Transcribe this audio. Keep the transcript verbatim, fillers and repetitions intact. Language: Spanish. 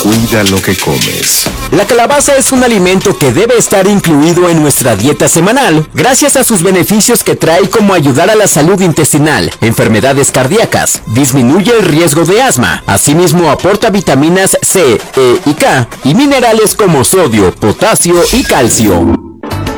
Cuida lo que comes. La calabaza es un alimento que debe estar incluido en nuestra dieta semanal, gracias a sus beneficios que trae, como ayudar a la salud intestinal, enfermedades cardíacas, disminuye el riesgo de asma, asimismo aporta vitaminas C, E y K, y minerales como sodio, potasio y calcio.